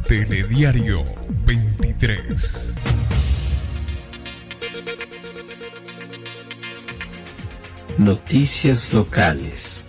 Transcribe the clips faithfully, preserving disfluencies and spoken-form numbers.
Telediario veintitrés. Noticias locales.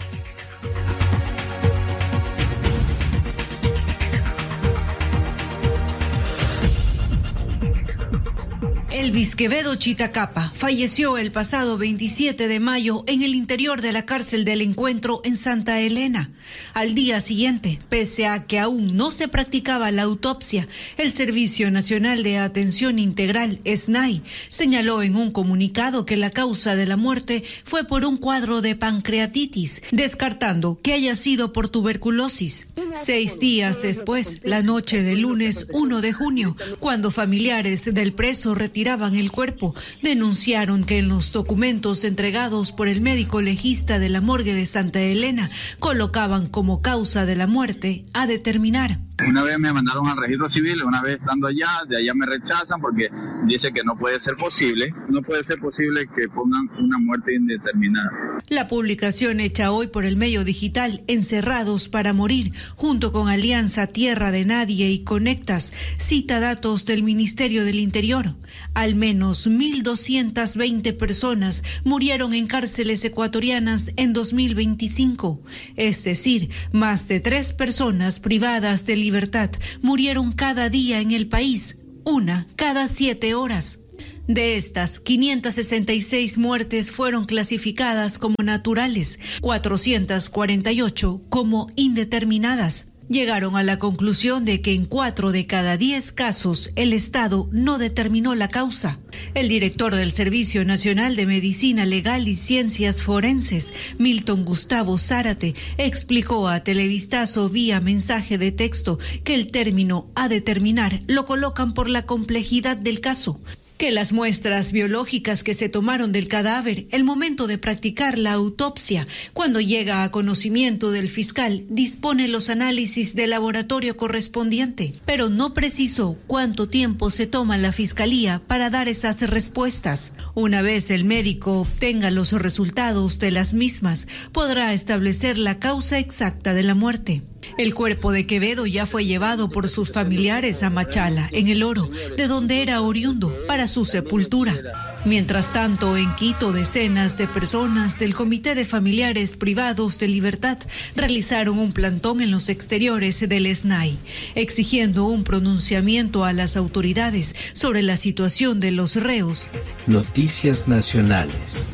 Elvis Quevedo Chitacapa falleció el pasado veintisiete de mayo en el interior de la cárcel del Encuentro en Santa Elena. Al día siguiente, pese a que aún no se practicaba la autopsia, el Servicio Nacional de Atención Integral, S N A I, señaló en un comunicado que la causa de la muerte fue por un cuadro de pancreatitis, descartando que haya sido por tuberculosis. Seis días después, la noche del lunes uno de junio, cuando familiares del preso retiraban el cuerpo, denunciaron que en los documentos entregados por el médico legista de la morgue de Santa Elena colocaban como causa de la muerte a determinar. Una vez me mandaron al registro civil, una vez estando allá, de allá me rechazan porque dice que no puede ser posible, no puede ser posible que pongan una muerte indeterminada. La publicación hecha hoy por el medio digital Encerrados para Morir, junto con Alianza Tierra de Nadie y Conectas, cita datos del Ministerio del Interior. Al menos mil doscientas veinte personas murieron en cárceles ecuatorianas en dos mil veinticinco, es decir, más de tres personas privadas de libertad murieron cada día en el país, una cada siete horas. De estas, quinientas sesenta y seis muertes fueron clasificadas como naturales, cuatrocientas cuarenta y ocho como indeterminadas. Llegaron a la conclusión de que en cuatro de cada diez casos el Estado no determinó la causa. El director del Servicio Nacional de Medicina Legal y Ciencias Forenses, Milton Gustavo Zárate, explicó a Televistazo vía mensaje de texto que el término a determinar lo colocan por la complejidad del caso, que las muestras biológicas que se tomaron del cadáver, el momento de practicar la autopsia, cuando llega a conocimiento del fiscal, dispone los análisis de laboratorio correspondiente, pero no precisó cuánto tiempo se toma la fiscalía para dar esas respuestas. Una vez el médico obtenga los resultados de las mismas, podrá establecer la causa exacta de la muerte. El cuerpo de Quevedo ya fue llevado por sus familiares a Machala, en El Oro, de donde era oriundo, para su sepultura. Mientras tanto, en Quito, decenas de personas del Comité de Familiares Privados de Libertad realizaron un plantón en los exteriores del S N A I, exigiendo un pronunciamiento a las autoridades sobre la situación de los reos. Noticias nacionales.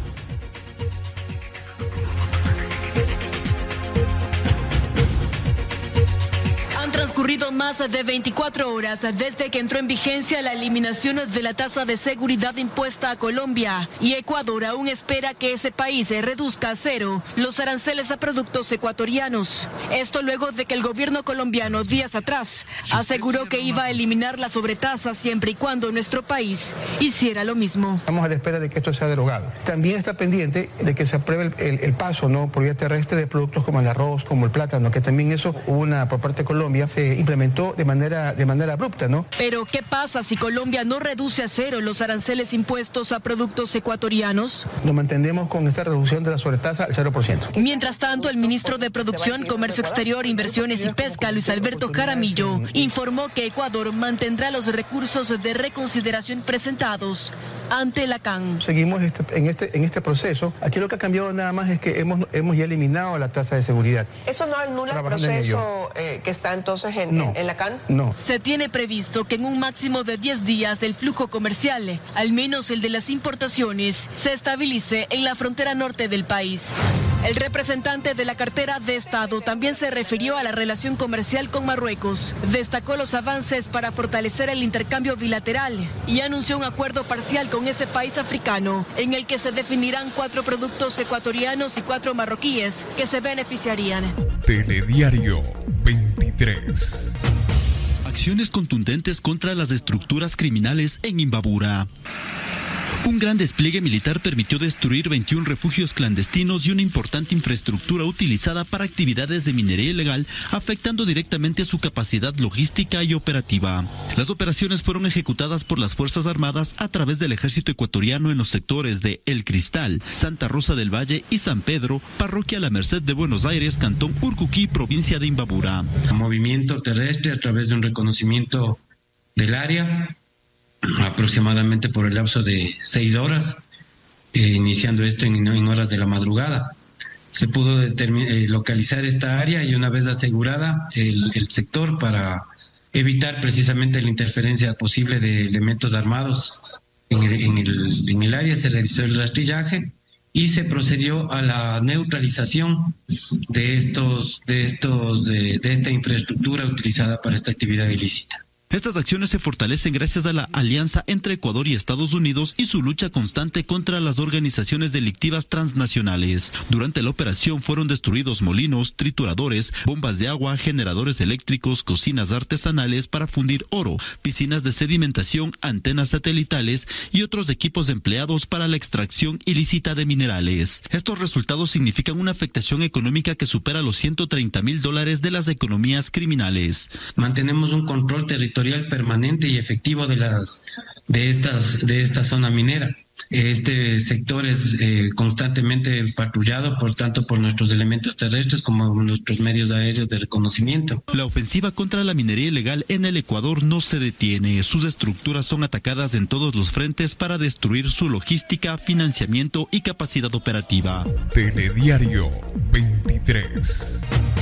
Transcurrido más de veinticuatro horas desde que entró en vigencia la eliminación de la tasa de seguridad impuesta a Colombia, y Ecuador aún espera que ese país reduzca a cero los aranceles a productos ecuatorianos. Esto luego de que el gobierno colombiano días atrás aseguró que iba a eliminar la sobretasa siempre y cuando nuestro país hiciera lo mismo. Estamos a la espera de que esto sea derogado. También está pendiente de que se apruebe el, el, el paso, ¿no?, por vía terrestre de productos como el arroz, como el plátano, que también eso hubo una por parte de Colombia, se implementó de manera, de manera abrupta, ¿no? Pero, ¿qué pasa si Colombia no reduce a cero los aranceles impuestos a productos ecuatorianos? Nos mantenemos con esta reducción de la sobretasa al cero por ciento. Mientras tanto, el ministro de Producción, Comercio Exterior, Inversiones y Pesca, Luis Alberto Jaramillo, informó que Ecuador mantendrá los recursos de reconsideración presentados ante la C A N. Seguimos este, en, este, en este proceso. Aquí lo que ha cambiado nada más es que hemos, hemos ya eliminado la tasa de seguridad. ¿Eso no anula el proceso eh, que está entonces en, no, en, en la C A N? No. Se tiene previsto que en un máximo de diez días el flujo comercial, al menos el de las importaciones, se estabilice en la frontera norte del país. El representante de la cartera de Estado también se refirió a la relación comercial con Marruecos, destacó los avances para fortalecer el intercambio bilateral y anunció un acuerdo parcial con ese país africano en el que se definirán cuatro productos ecuatorianos y cuatro marroquíes que se beneficiarían. Telediario veintitrés. Acciones contundentes contra las estructuras criminales en Imbabura. Un gran despliegue militar permitió destruir veintiún refugios clandestinos y una importante infraestructura utilizada para actividades de minería ilegal, afectando directamente su capacidad logística y operativa. Las operaciones fueron ejecutadas por las Fuerzas Armadas a través del ejército ecuatoriano en los sectores de El Cristal, Santa Rosa del Valle y San Pedro, parroquia La Merced de Buenos Aires, cantón Urcuquí, provincia de Imbabura. Movimiento terrestre a través de un reconocimiento del área, aproximadamente por el lapso de seis horas, eh, iniciando esto en, en horas de la madrugada. Se pudo eh, localizar esta área y una vez asegurada el, el sector para evitar precisamente la interferencia posible de elementos armados en el, en el, en el área, se realizó el rastrillaje y se procedió a la neutralización de estos, de estos, de, de esta infraestructura utilizada para esta actividad ilícita. Estas acciones se fortalecen gracias a la alianza entre Ecuador y Estados Unidos y su lucha constante contra las organizaciones delictivas transnacionales. Durante la operación fueron destruidos molinos, trituradores, bombas de agua, generadores eléctricos, cocinas artesanales para fundir oro, piscinas de sedimentación, antenas satelitales y otros equipos empleados para la extracción ilícita de minerales. Estos resultados significan una afectación económica que supera los ciento treinta mil dólares de las economías criminales. Mantenemos un control territorial permanente y efectivo de las de estas de esta zona minera. Este sector es eh, constantemente patrullado, por tanto, por nuestros elementos terrestres como nuestros medios aéreos de reconocimiento. La ofensiva contra la minería ilegal en el Ecuador no se detiene. Sus estructuras son atacadas en todos los frentes para destruir su logística, financiamiento y capacidad operativa. Telediario veintitrés.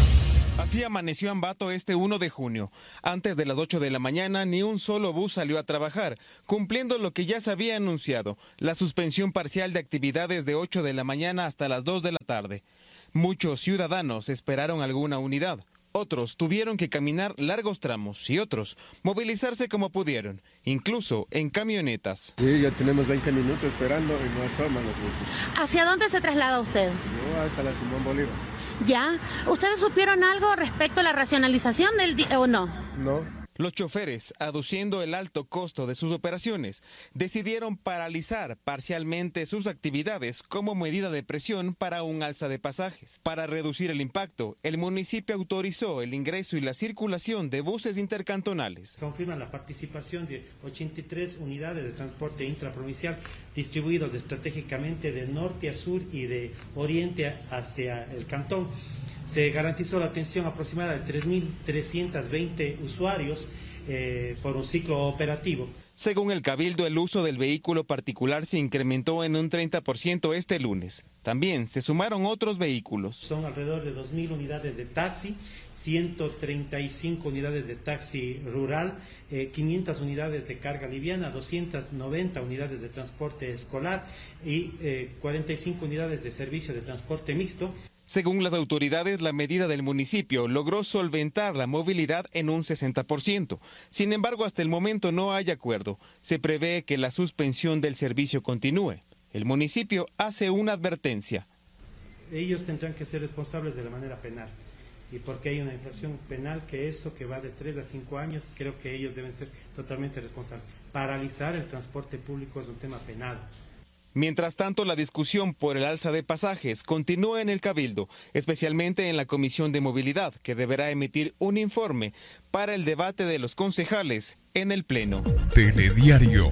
Así amaneció Ambato este uno de junio. Antes de las ocho de la mañana, ni un solo bus salió a trabajar, cumpliendo lo que ya se había anunciado, la suspensión parcial de actividades de ocho de la mañana hasta las dos de la tarde. Muchos ciudadanos esperaron alguna unidad. Otros tuvieron que caminar largos tramos y otros movilizarse como pudieron, incluso en camionetas. Sí, ya tenemos veinte minutos esperando y no asoman los buses. ¿Hacia dónde se traslada usted? Yo hasta la Simón Bolívar. ¿Ya? ¿Ustedes supieron algo respecto a la racionalización del día o no? No. Los choferes, aduciendo el alto costo de sus operaciones, decidieron paralizar parcialmente sus actividades como medida de presión para un alza de pasajes. Para reducir el impacto, el municipio autorizó el ingreso y la circulación de buses intercantonales. Confirman la participación de ochenta y tres unidades de transporte intraprovincial distribuidos estratégicamente de norte a sur y de oriente hacia el cantón. Se garantizó la atención aproximada de tres mil trescientos veinte usuarios eh, por un ciclo operativo. Según el Cabildo, el uso del vehículo particular se incrementó en un treinta por ciento este lunes. También se sumaron otros vehículos. Son alrededor de dos mil unidades de taxi, ciento treinta y cinco unidades de taxi rural, eh, quinientas unidades de carga liviana, doscientas noventa unidades de transporte escolar y eh, cuarenta y cinco unidades de servicio de transporte mixto. Según las autoridades, la medida del municipio logró solventar la movilidad en un sesenta por ciento. Sin embargo, hasta el momento no hay acuerdo. Se prevé que la suspensión del servicio continúe. El municipio hace una advertencia. Ellos tendrán que ser responsables de la manera penal. Y porque hay una infracción penal que eso que va de tres a cinco años, creo que ellos deben ser totalmente responsables. Paralizar el transporte público es un tema penal. Mientras tanto, la discusión por el alza de pasajes continúa en el Cabildo, especialmente en la Comisión de Movilidad, que deberá emitir un informe para el debate de los concejales en el Pleno. Telediario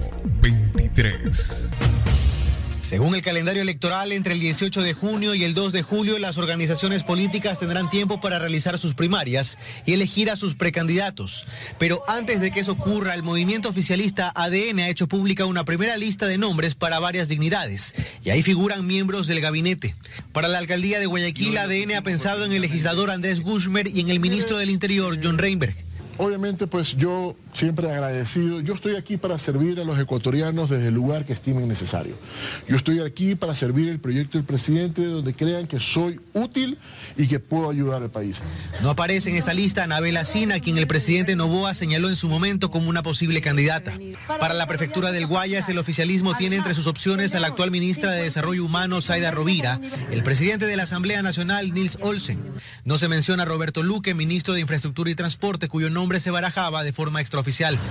veintitrés. Según el calendario electoral, entre el dieciocho de junio y el dos de julio, las organizaciones políticas tendrán tiempo para realizar sus primarias y elegir a sus precandidatos. Pero antes de que eso ocurra, el movimiento oficialista A D N ha hecho pública una primera lista de nombres para varias dignidades, y ahí figuran miembros del gabinete. Para la alcaldía de Guayaquil, A D N ha pensado en el legislador Andrés Gushmer y en el ministro del Interior, John Reinberg. Obviamente, pues yo siempre agradecido. Yo estoy aquí para servir a los ecuatorianos desde el lugar que estimen necesario. Yo estoy aquí para servir el proyecto del presidente donde crean que soy útil y que puedo ayudar al país. No aparece en esta lista Anabel Asín, a quien el presidente Noboa señaló en su momento como una posible candidata. Para la prefectura del Guayas, el oficialismo tiene entre sus opciones a la actual ministra de Desarrollo Humano, Zaida Rovira, el presidente de la Asamblea Nacional, Nils Olsen. No se menciona a Roberto Luque, ministro de Infraestructura y Transporte, cuyo nombre se barajaba de forma extraoficial.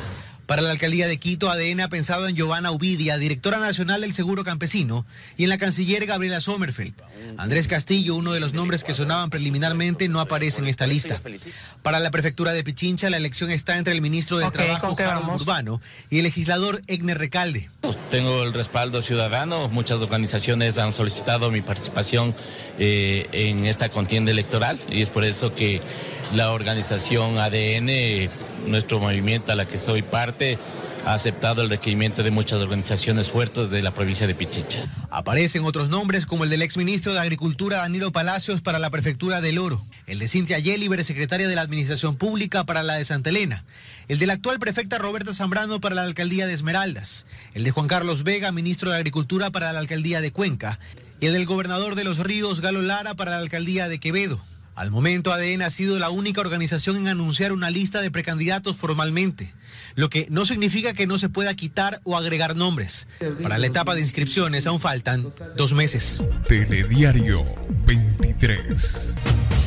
Para la alcaldía de Quito, A D N ha pensado en Giovanna Ubidia, directora nacional del Seguro Campesino, y en la canciller Gabriela Sommerfeld. Andrés Castillo, uno de los nombres que sonaban preliminarmente, no aparece en esta lista. Para la prefectura de Pichincha, la elección está entre el ministro del okay, Trabajo, Harold Urbano, y el legislador Egner Recalde. Tengo el respaldo ciudadano, muchas organizaciones han solicitado mi participación eh, en esta contienda electoral, y es por eso que la organización A D N, nuestro movimiento a la que soy parte, ha aceptado el requerimiento de muchas organizaciones fuertes de la provincia de Pichincha. Aparecen otros nombres como el del exministro de Agricultura Danilo Palacios para la prefectura del Oro, el de Cintia Yeliber, secretaria de la Administración Pública para la de Santa Elena, el de la actual prefecta Roberta Zambrano para la alcaldía de Esmeraldas, el de Juan Carlos Vega, ministro de Agricultura para la alcaldía de Cuenca, y el del gobernador de Los Ríos, Galo Lara, para la alcaldía de Quevedo. Al momento, A D N ha sido la única organización en anunciar una lista de precandidatos formalmente, lo que no significa que no se pueda quitar o agregar nombres. Para la etapa de inscripciones aún faltan dos meses. Telediario veintitrés.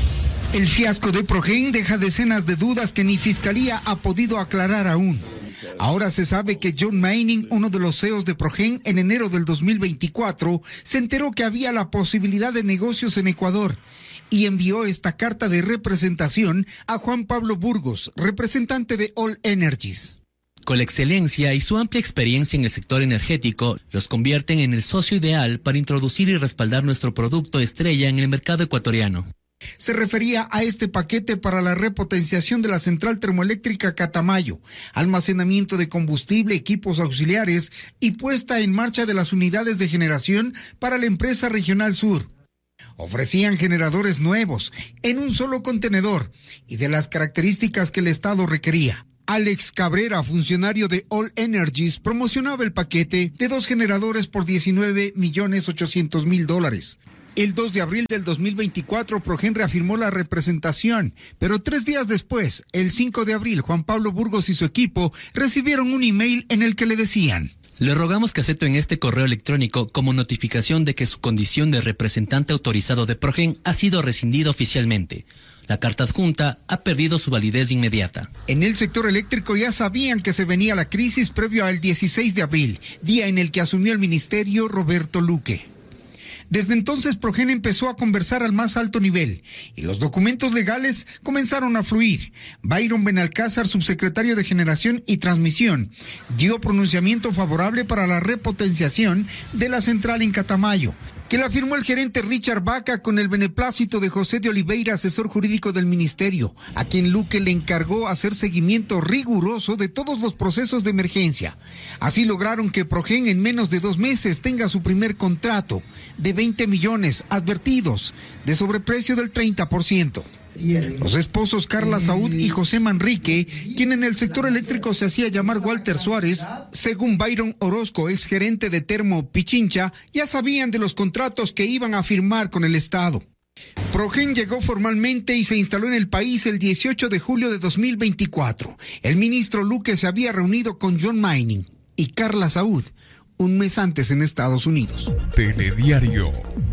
El fiasco de Progen deja decenas de dudas que ni Fiscalía ha podido aclarar aún. Ahora se sabe que John Manning, uno de los C E Os de Progen, en enero del dos mil veinticuatro, se enteró que había la posibilidad de negocios en Ecuador y envió esta carta de representación a Juan Pablo Burgos, representante de All Energies. Con la excelencia y su amplia experiencia en el sector energético, los convierten en el socio ideal para introducir y respaldar nuestro producto estrella en el mercado ecuatoriano. Se refería a este paquete para la repotenciación de la central termoeléctrica Catamayo, almacenamiento de combustible, equipos auxiliares y puesta en marcha de las unidades de generación para la empresa Regional Sur. Ofrecían generadores nuevos en un solo contenedor y de las características que el Estado requería. Alex Cabrera, funcionario de All Energies, promocionaba el paquete de dos generadores por diecinueve millones ochocientos mil dólares. El dos de abril del dos mil veinticuatro, Progen reafirmó la representación, pero tres días después, el cinco de abril, Juan Pablo Burgos y su equipo recibieron un email en el que le decían: le rogamos que acepten este correo electrónico como notificación de que su condición de representante autorizado de Progen ha sido rescindida oficialmente. La carta adjunta ha perdido su validez inmediata. En el sector eléctrico ya sabían que se venía la crisis previo al dieciséis de abril, día en el que asumió el ministerio Roberto Luque. Desde entonces, Progen empezó a conversar al más alto nivel y los documentos legales comenzaron a fluir. Byron Benalcázar, subsecretario de Generación y Transmisión, dio pronunciamiento favorable para la repotenciación de la central en Catamayo, que la firmó el gerente Richard Vaca con el beneplácito de José de Oliveira, asesor jurídico del ministerio, a quien Luque le encargó hacer seguimiento riguroso de todos los procesos de emergencia. Así lograron que Progen en menos de dos meses tenga su primer contrato de veinte millones advertidos de sobreprecio del treinta por ciento. Los esposos Carla Saúd y José Manrique, quien en el sector eléctrico se hacía llamar Walter Suárez, según Byron Orozco, exgerente de Termo Pichincha, ya sabían de los contratos que iban a firmar con el Estado. Progen llegó formalmente y se instaló en el país el dieciocho de julio de dos mil veinticuatro. El ministro Luque se había reunido con John Manning y Carla Saúd un mes antes en Estados Unidos. Telediario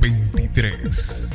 veintitrés.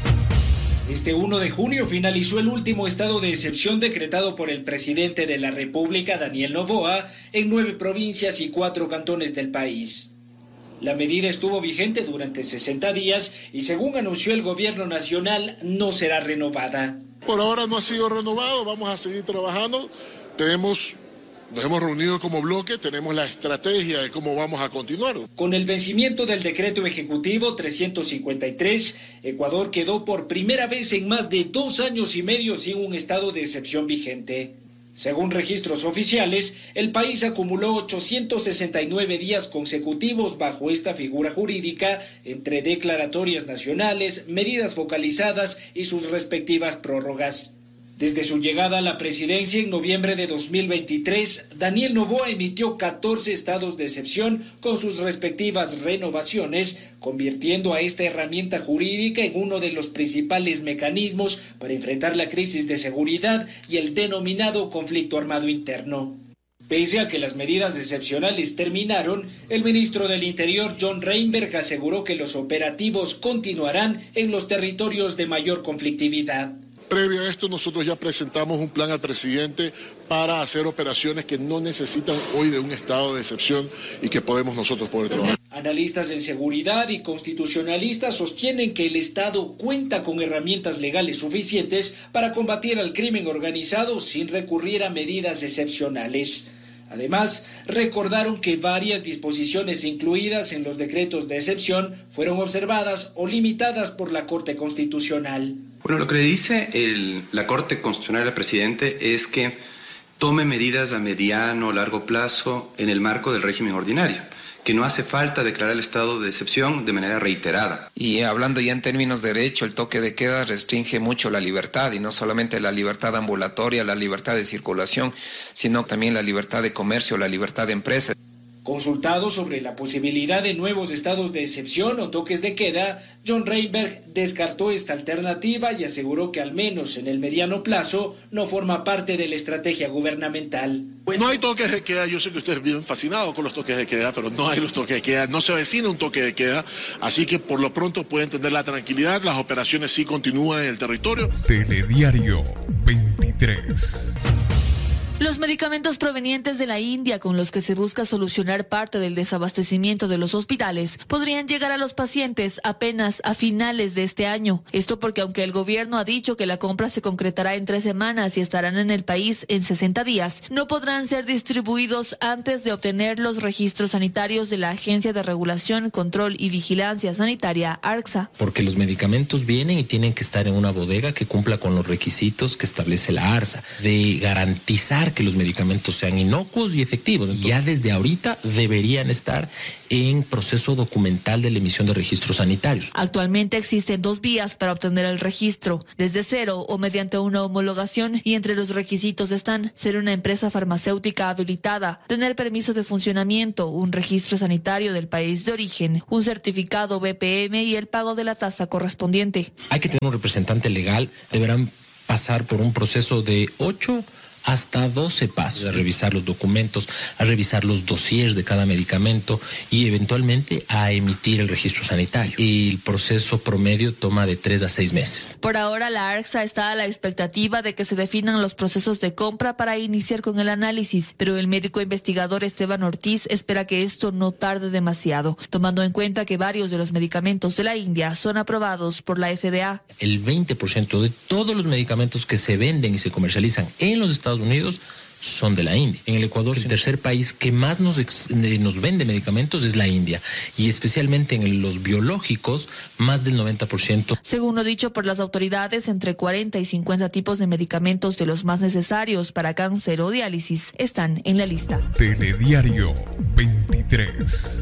Este uno de junio finalizó el último estado de excepción decretado por el presidente de la República, Daniel Noboa, en nueve provincias y cuatro cantones del país. La medida estuvo vigente durante sesenta días y, según anunció el gobierno nacional, no será renovada. Por ahora no ha sido renovado, vamos a seguir trabajando. Tenemos... Nos hemos reunido como bloque, tenemos la estrategia de cómo vamos a continuar. Con el vencimiento del decreto ejecutivo trescientos cincuenta y tres, Ecuador quedó por primera vez en más de dos años y medio sin un estado de excepción vigente. Según registros oficiales, el país acumuló ochocientos sesenta y nueve días consecutivos bajo esta figura jurídica, entre declaratorias nacionales, medidas focalizadas y sus respectivas prórrogas. Desde su llegada a la presidencia en noviembre de dos mil veintitrés, Daniel Noboa emitió catorce estados de excepción con sus respectivas renovaciones, convirtiendo a esta herramienta jurídica en uno de los principales mecanismos para enfrentar la crisis de seguridad y el denominado conflicto armado interno. Pese a que las medidas excepcionales terminaron, el ministro del Interior, John Reinberg, aseguró que los operativos continuarán en los territorios de mayor conflictividad. Previo a esto, nosotros ya presentamos un plan al presidente para hacer operaciones que no necesitan hoy de un estado de excepción y que podemos nosotros poder trabajar. Analistas en seguridad y constitucionalistas sostienen que el Estado cuenta con herramientas legales suficientes para combatir al crimen organizado sin recurrir a medidas excepcionales. Además, recordaron que varias disposiciones incluidas en los decretos de excepción fueron observadas o limitadas por la Corte Constitucional. Bueno, lo que le dice el, la Corte Constitucional al presidente es que tome medidas a mediano o largo plazo en el marco del régimen ordinario, que no hace falta declarar el estado de excepción de manera reiterada. Y hablando ya en términos de derecho, el toque de queda restringe mucho la libertad, y no solamente la libertad ambulatoria, la libertad de circulación, sino también la libertad de comercio, la libertad de empresa. Consultado sobre la posibilidad de nuevos estados de excepción o toques de queda, John Reinberg descartó esta alternativa y aseguró que al menos en el mediano plazo no forma parte de la estrategia gubernamental. No hay toques de queda, yo sé que ustedes viven fascinados con los toques de queda, pero no hay los toques de queda, no se avecina un toque de queda, así que por lo pronto pueden tener la tranquilidad, las operaciones sí continúan en el territorio. Telediario veintitrés. Los medicamentos provenientes de la India con los que se busca solucionar parte del desabastecimiento de los hospitales podrían llegar a los pacientes apenas a finales de este año. Esto porque aunque el gobierno ha dicho que la compra se concretará en tres semanas y estarán en el país en sesenta días, no podrán ser distribuidos antes de obtener los registros sanitarios de la Agencia de Regulación, Control y Vigilancia Sanitaria, ARCSA. Porque los medicamentos vienen y tienen que estar en una bodega que cumpla con los requisitos que establece la ARCSA, de garantizar que los medicamentos sean inocuos y efectivos. Entonces, ya desde ahorita deberían estar en proceso documental de la emisión de registros sanitarios. Actualmente existen dos vías para obtener el registro, desde cero o mediante una homologación, y entre los requisitos están ser una empresa farmacéutica habilitada, tener permiso de funcionamiento, un registro sanitario del país de origen, un certificado B P M y el pago de la tasa correspondiente. Hay que tener un representante legal, deberán pasar por un proceso de ocho hasta doce pasos, a revisar los documentos, a revisar los dossiers de cada medicamento y eventualmente a emitir el registro sanitario. Y el proceso promedio toma de tres a seis meses. Por ahora, la ARCSA está a la expectativa de que se definan los procesos de compra para iniciar con el análisis, pero el médico investigador Esteban Ortiz espera que esto no tarde demasiado, tomando en cuenta que varios de los medicamentos de la India son aprobados por la F D A. El veinte por ciento de todos los medicamentos que se venden y se comercializan en los Estados Unidos son de la India. En el Ecuador, el tercer país que más nos, ex, nos vende medicamentos es la India, y especialmente en los biológicos, más del noventa por ciento. Según lo dicho por las autoridades, entre cuarenta y cincuenta tipos de medicamentos de los más necesarios para cáncer o diálisis están en la lista. Telediario veintitrés.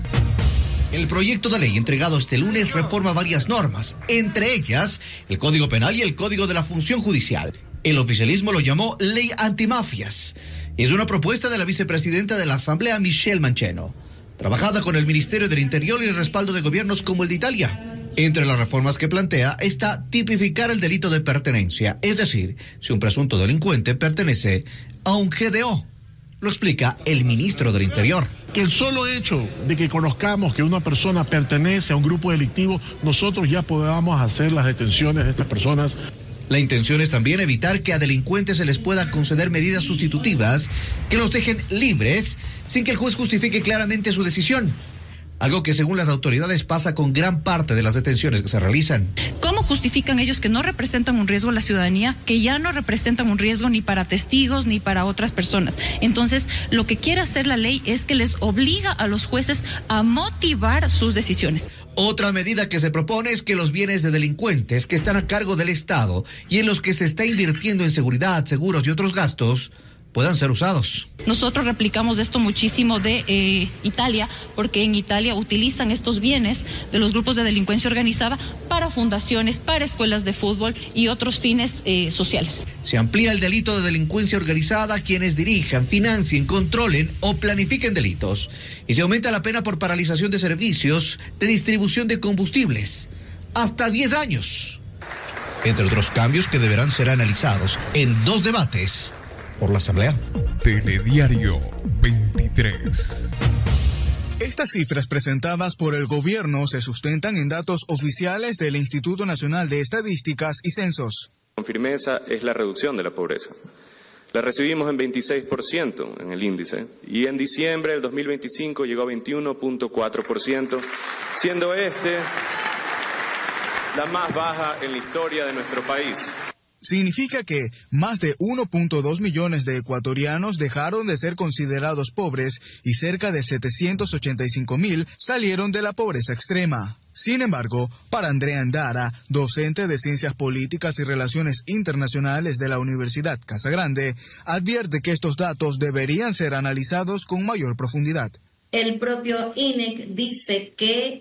El proyecto de ley entregado este lunes reforma varias normas, entre ellas el Código Penal y el Código de la Función Judicial. El oficialismo lo llamó Ley Antimafias. Es una propuesta de la vicepresidenta de la Asamblea, Michelle Mancheno, trabajada con el Ministerio del Interior y el respaldo de gobiernos como el de Italia. Entre las reformas que plantea está tipificar el delito de pertenencia, es decir, si un presunto delincuente pertenece a un G D O. Lo explica el ministro del Interior. Que el solo hecho de que conozcamos que una persona pertenece a un grupo delictivo, nosotros ya podamos hacer las detenciones de estas personas. La intención es también evitar que a delincuentes se les pueda conceder medidas sustitutivas que los dejen libres sin que el juez justifique claramente su decisión. Algo que según las autoridades pasa con gran parte de las detenciones que se realizan. ¿Cómo justifican ellos que no representan un riesgo a la ciudadanía, que ya no representan un riesgo ni para testigos ni para otras personas? Entonces, lo que quiere hacer la ley es que les obliga a los jueces a motivar sus decisiones. Otra medida que se propone es que los bienes de delincuentes que están a cargo del Estado y en los que se está invirtiendo en seguridad, seguros y otros gastos puedan ser usados. Nosotros replicamos esto muchísimo de eh, Italia, porque en Italia utilizan estos bienes de los grupos de delincuencia organizada para fundaciones, para escuelas de fútbol y otros fines eh, sociales. Se amplía el delito de delincuencia organizada a quienes dirijan, financien, controlen o planifiquen delitos. Y se aumenta la pena por paralización de servicios de distribución de combustibles. Hasta diez años. Entre otros cambios que deberán ser analizados en dos debates por la Asamblea. Telediario veintitrés. Estas cifras presentadas por el gobierno se sustentan en datos oficiales del Instituto Nacional de Estadísticas y Censos. con firmeza es la reducción de la pobreza. La recibimos en veintiséis por ciento en el índice y en diciembre del dos mil veinticinco llegó a veintiuno punto cuatro por ciento, siendo este la más baja en la historia de nuestro país. Significa que más de uno punto dos millones de ecuatorianos dejaron de ser considerados pobres y cerca de setecientos ochenta y cinco mil salieron de la pobreza extrema. Sin embargo, para Andrea Andara, docente de Ciencias Políticas y Relaciones Internacionales de la Universidad Casa Grande, advierte que estos datos deberían ser analizados con mayor profundidad. El propio I N E C dice que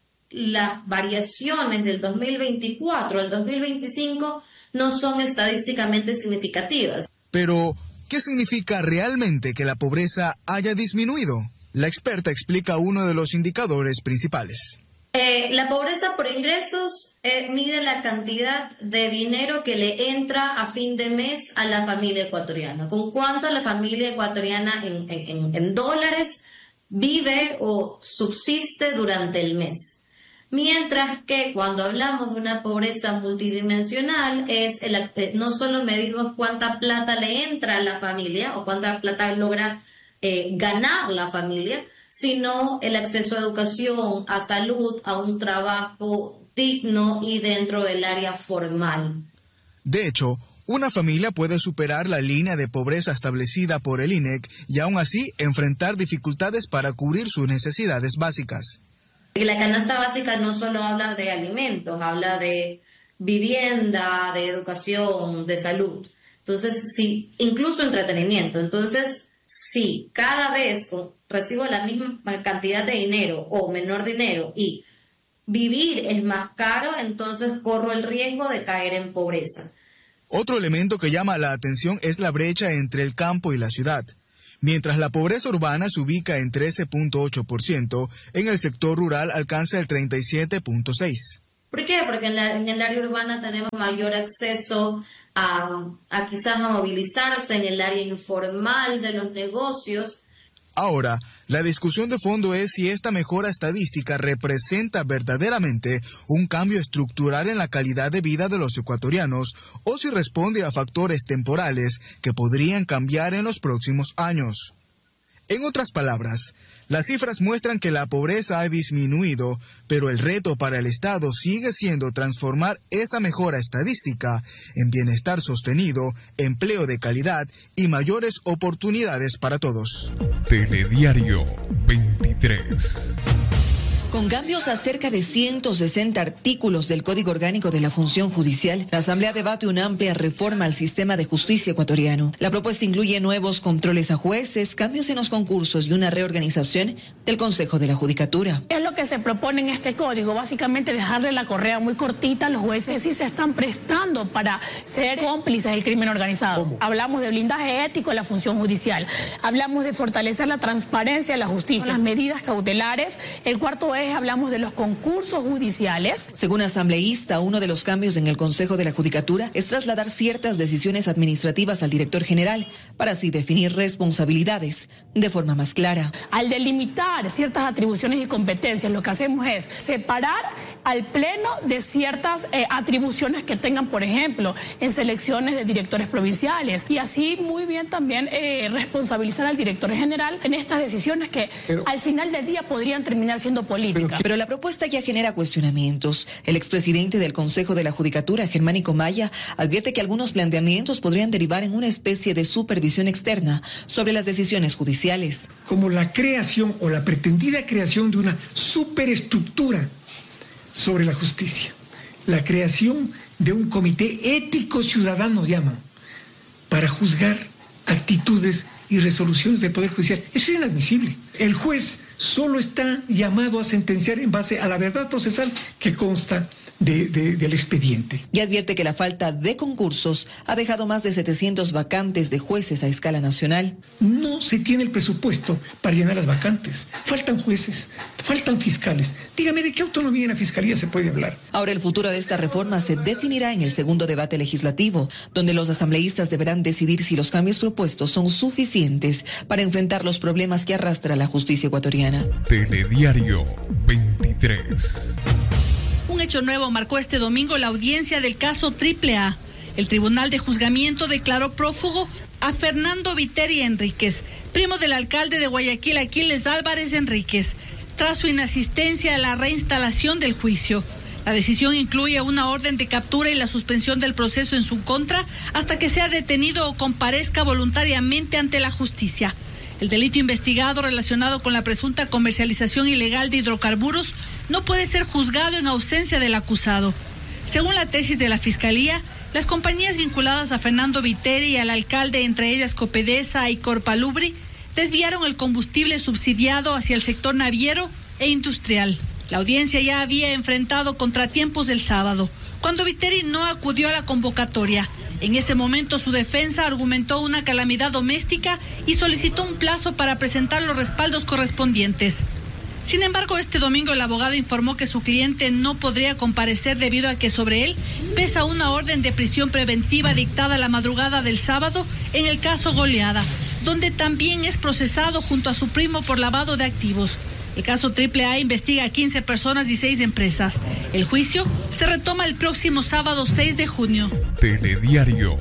las variaciones del dos mil veinticuatro al dos mil veinticinco no son estadísticamente significativas. Pero, ¿qué significa realmente que la pobreza haya disminuido? La experta explica uno de los indicadores principales. Eh, la pobreza por ingresos eh, mide la cantidad de dinero que le entra a fin de mes a la familia ecuatoriana. ¿Con cuánto la familia ecuatoriana en, en, en dólares vive o subsiste durante el mes? Mientras que cuando hablamos de una pobreza multidimensional, es el, no solo medimos cuánta plata le entra a la familia o cuánta plata logra eh, ganar la familia, sino el acceso a educación, a salud, a un trabajo digno y dentro del área formal. De hecho, una familia puede superar la línea de pobreza establecida por el I N E C y aún así enfrentar dificultades para cubrir sus necesidades básicas. Y la canasta básica no solo habla de alimentos, habla de vivienda, de educación, de salud. Entonces, sí, incluso entretenimiento. Entonces, si cada vez recibo la misma cantidad de dinero o menor dinero y vivir es más caro, entonces corro el riesgo de caer en pobreza. Otro elemento que llama la atención es la brecha entre el campo y la ciudad. Mientras la pobreza urbana se ubica en trece punto ocho por ciento, en el sector rural alcanza el treinta y siete punto seis por ciento. ¿Por qué? Porque en, la, en el área urbana tenemos mayor acceso a, a quizás a movilizarse en el área informal de los negocios. Ahora, la discusión de fondo es si esta mejora estadística representa verdaderamente un cambio estructural en la calidad de vida de los ecuatorianos o si responde a factores temporales que podrían cambiar en los próximos años. En otras palabras, las cifras muestran que la pobreza ha disminuido, pero el reto para el Estado sigue siendo transformar esa mejora estadística en bienestar sostenido, empleo de calidad y mayores oportunidades para todos. Telediario veintitrés. Con cambios a cerca de ciento sesenta artículos del Código Orgánico de la Función Judicial, la Asamblea debate una amplia reforma al sistema de justicia ecuatoriano. La propuesta incluye nuevos controles a jueces, cambios en los concursos y una reorganización del Consejo de la Judicatura. Es lo que se propone en este código, básicamente dejarle la correa muy cortita a los jueces si se están prestando para ser cómplices del crimen organizado. ¿Cómo? Hablamos de blindaje ético en la función judicial, hablamos de fortalecer la transparencia de la justicia, las medidas cautelares. El cuarto es hablamos de los concursos judiciales. Según asambleísta, uno de los cambios en el Consejo de la Judicatura es trasladar ciertas decisiones administrativas al director general para así definir responsabilidades de forma más clara. Al delimitar ciertas atribuciones y competencias, lo que hacemos es separar al Pleno de ciertas eh, atribuciones que tengan, por ejemplo, en selecciones de directores provinciales y así muy bien también eh, responsabilizar al director general en estas decisiones que Pero... al final del día podrían terminar siendo políticas. Pero la propuesta ya genera cuestionamientos. El expresidente del Consejo de la Judicatura, Germánico Maya, advierte que algunos planteamientos podrían derivar en una especie de supervisión externa sobre las decisiones judiciales. Como la creación o la pretendida creación de una superestructura sobre la justicia. La creación de un comité ético ciudadano, llaman, para juzgar actitudes y resoluciones del Poder Judicial. Eso es inadmisible. El juez solo está llamado a sentenciar en base a la verdad procesal que consta de, de, del expediente. Y advierte que la falta de concursos ha dejado más de setecientos vacantes de jueces a escala nacional. No se tiene el presupuesto para llenar las vacantes. Faltan jueces, faltan fiscales. Dígame, ¿de qué autonomía en la fiscalía se puede hablar? Ahora el futuro de esta reforma se definirá en el segundo debate legislativo, donde los asambleístas deberán decidir si los cambios propuestos son suficientes para enfrentar los problemas que arrastra la justicia ecuatoriana. Telediario veintitrés. Un hecho nuevo marcó este domingo la audiencia del caso Triple A. El Tribunal de Juzgamiento declaró prófugo a Fernando Viteri Enríquez, primo del alcalde de Guayaquil, Aquiles Álvarez Enríquez, tras su inasistencia a la reinstalación del juicio. La decisión incluye una orden de captura y la suspensión del proceso en su contra hasta que sea detenido o comparezca voluntariamente ante la justicia. El delito investigado relacionado con la presunta comercialización ilegal de hidrocarburos no puede ser juzgado en ausencia del acusado. Según la tesis de la Fiscalía, las compañías vinculadas a Fernando Viteri y al alcalde, entre ellas Copedesa y Corpalubri, desviaron el combustible subsidiado hacia el sector naviero e industrial. La audiencia ya había enfrentado contratiempos el sábado, cuando Viteri no acudió a la convocatoria. En ese momento su defensa argumentó una calamidad doméstica y solicitó un plazo para presentar los respaldos correspondientes. Sin embargo, este domingo el abogado informó que su cliente no podría comparecer debido a que sobre él pesa una orden de prisión preventiva dictada la madrugada del sábado en el caso Goleada, donde también es procesado junto a su primo por lavado de activos. El caso Triple A investiga a quince personas y seis empresas. El juicio se retoma el próximo sábado seis de junio. Telediario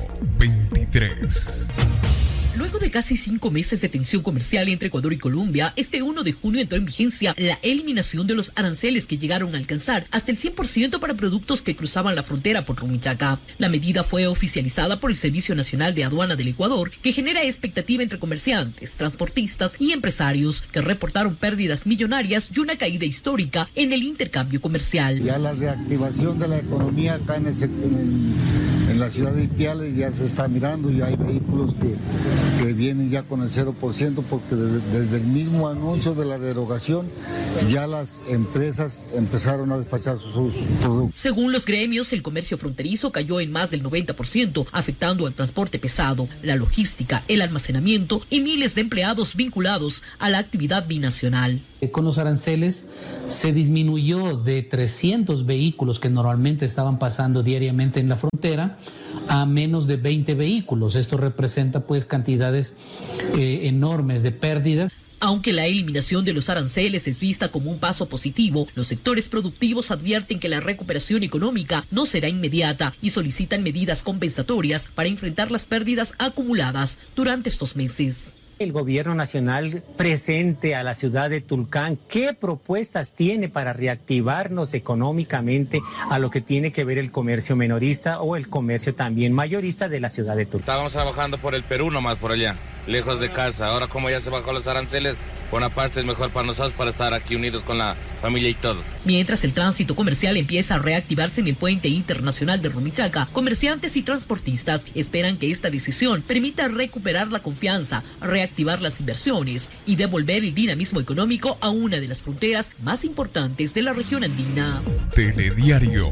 veintitrés. Luego de casi cinco meses de tensión comercial entre Ecuador y Colombia, este uno de junio entró en vigencia la eliminación de los aranceles que llegaron a alcanzar hasta el cien por ciento para productos que cruzaban la frontera por Rumichaca. La medida fue oficializada por el Servicio Nacional de Aduana del Ecuador, que genera expectativa entre comerciantes, transportistas y empresarios que reportaron pérdidas millonarias y una caída histórica en el intercambio comercial. Ya la reactivación de la economía acá en, ese, en, el, en la ciudad de Ipiales ya se está mirando, ya hay vehículos que que vienen ya con el cero por ciento porque desde, desde el mismo anuncio de la derogación ya las empresas empezaron a despachar sus, sus productos. Según los gremios, el comercio fronterizo cayó en más del noventa por ciento, afectando al transporte pesado, la logística, el almacenamiento y miles de empleados vinculados a la actividad binacional. Con los aranceles se disminuyó de trescientos vehículos que normalmente estaban pasando diariamente en la frontera a menos de veinte vehículos. Esto representa pues cantidades eh, enormes de pérdidas. Aunque la eliminación de los aranceles es vista como un paso positivo, los sectores productivos advierten que la recuperación económica no será inmediata y solicitan medidas compensatorias para enfrentar las pérdidas acumuladas durante estos meses. El gobierno nacional presente a la ciudad de Tulcán, ¿qué propuestas tiene para reactivarnos económicamente a lo que tiene que ver el comercio minorista o el comercio también mayorista de la ciudad de Tulcán? Estábamos trabajando por el Perú nomás por allá, lejos de casa. Ahora como ya se bajó los aranceles, por una parte es mejor para nosotros para estar aquí unidos con la familia y todo. Mientras el tránsito comercial empieza a reactivarse en el puente internacional de Rumichaca, comerciantes y transportistas esperan que esta decisión permita recuperar la confianza, reactivar las inversiones y devolver el dinamismo económico a una de las fronteras más importantes de la región andina. Telediario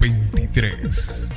veintitrés.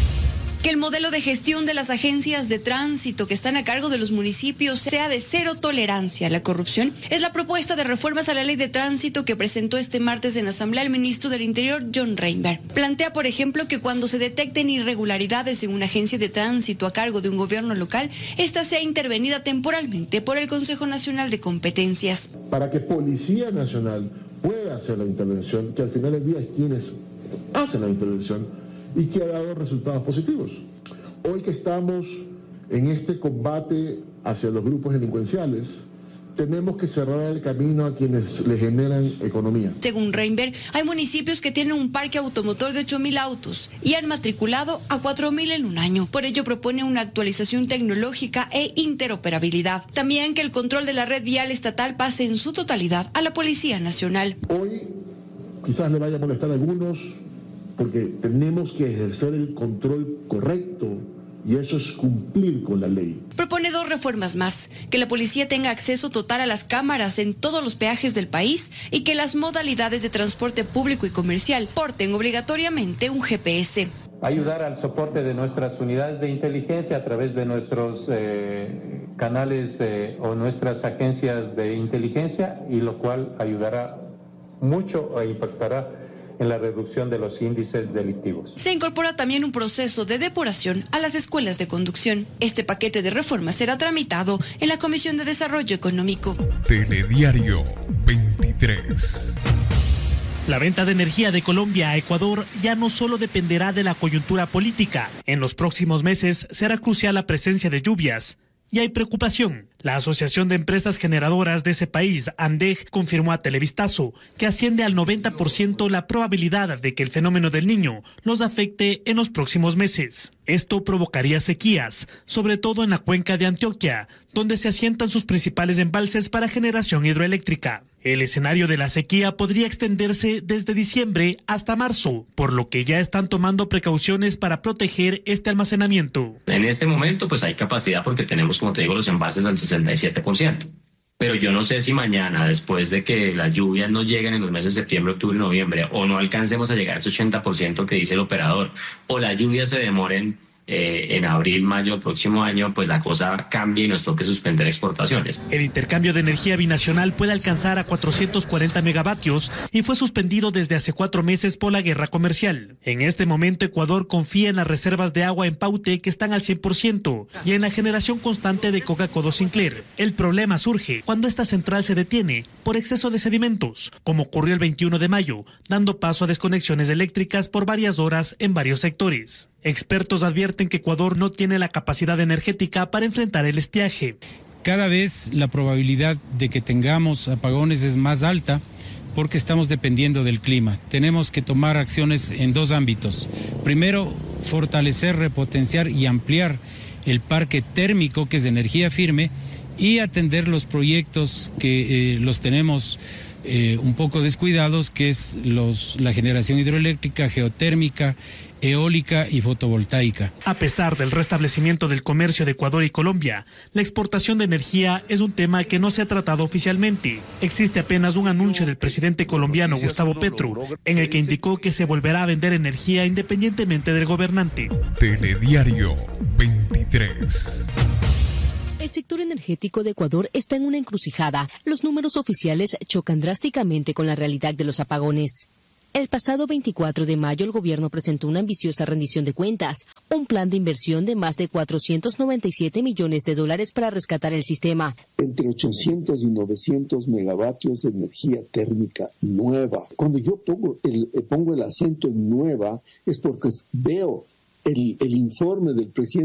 Que el modelo de gestión de las agencias de tránsito que están a cargo de los municipios sea de cero tolerancia a la corrupción es la propuesta de reformas a la ley de tránsito que presentó este martes en Asamblea el ministro del Interior, John Reinberg. Plantea, por ejemplo, que cuando se detecten irregularidades en una agencia de tránsito a cargo de un gobierno local, esta sea intervenida temporalmente por el Consejo Nacional de Competencias. Para que Policía Nacional pueda hacer la intervención, que al final del día es quienes hacen la intervención, y que ha dado resultados positivos. Hoy que estamos en este combate hacia los grupos delincuenciales, tenemos que cerrar el camino a quienes le generan economía. Según Reinberg, hay municipios que tienen un parque automotor de ocho mil autos y han matriculado a cuatro mil en un año. Por ello propone una actualización tecnológica e interoperabilidad. También que el control de la red vial estatal pase en su totalidad a la Policía Nacional. Hoy quizás le vaya a molestar a algunos, porque tenemos que ejercer el control correcto y eso es cumplir con la ley. Propone dos reformas más, que la policía tenga acceso total a las cámaras en todos los peajes del país y que las modalidades de transporte público y comercial porten obligatoriamente un G P S. Ayudar al soporte de nuestras unidades de inteligencia a través de nuestros eh, canales eh, o nuestras agencias de inteligencia, y lo cual ayudará mucho e impactará en la reducción de los índices delictivos. Se incorpora también un proceso de depuración a las escuelas de conducción. Este paquete de reformas será tramitado en la Comisión de Desarrollo Económico. Telediario veintitrés. La venta de energía de Colombia a Ecuador ya no solo dependerá de la coyuntura política. En los próximos meses será crucial la presencia de lluvias. Y hay preocupación. La Asociación de Empresas Generadoras de ese país, ANDEG, confirmó a Televistazo que asciende al noventa por ciento la probabilidad de que el fenómeno del Niño los afecte en los próximos meses. Esto provocaría sequías, sobre todo en la cuenca de Antioquia, donde se asientan sus principales embalses para generación hidroeléctrica. El escenario de la sequía podría extenderse desde diciembre hasta marzo, por lo que ya están tomando precauciones para proteger este almacenamiento. En este momento pues hay capacidad porque tenemos, como te digo, los embalses al sesenta y siete por ciento. Pero yo no sé si mañana, después de que las lluvias no lleguen en los meses de septiembre, octubre y noviembre, o no alcancemos a llegar a ese ochenta por ciento que dice el operador, o las lluvias se demoren Eh, en abril, mayo del próximo año, pues la cosa cambia y nos toque suspender exportaciones. El intercambio de energía binacional puede alcanzar a cuatrocientos cuarenta megavatios y fue suspendido desde hace cuatro meses por la guerra comercial. En este momento, Ecuador confía en las reservas de agua en Paute, que están al cien por ciento, y en la generación constante de Coca-Cola Sinclair. El problema surge cuando esta central se detiene por exceso de sedimentos, como ocurrió el veintiuno de mayo, dando paso a desconexiones eléctricas por varias horas en varios sectores. Expertos advierten que Ecuador no tiene la capacidad energética para enfrentar el estiaje. Cada vez la probabilidad de que tengamos apagones es más alta porque estamos dependiendo del clima. Tenemos que tomar acciones en dos ámbitos. Primero, fortalecer, repotenciar y ampliar el parque térmico, que es de energía firme, y atender los proyectos que eh, los tenemos eh, un poco descuidados, que es los, la generación hidroeléctrica, geotérmica, eólica y fotovoltaica. A pesar del restablecimiento del comercio de Ecuador y Colombia, la exportación de energía es un tema que no se ha tratado oficialmente. Existe apenas un anuncio del presidente colombiano Gustavo Petro, en el que indicó que se volverá a vender energía independientemente del gobernante. Telediario veintitrés. El sector energético de Ecuador está en una encrucijada. Los números oficiales chocan drásticamente con la realidad de los apagones. El pasado veinticuatro de mayo el gobierno presentó una ambiciosa rendición de cuentas, un plan de inversión de más de cuatrocientos noventa y siete millones de dólares para rescatar el sistema. Entre ochocientos y novecientos megavatios de energía térmica nueva. Cuando yo pongo el, pongo el acento en nueva es porque veo el, el informe del presidente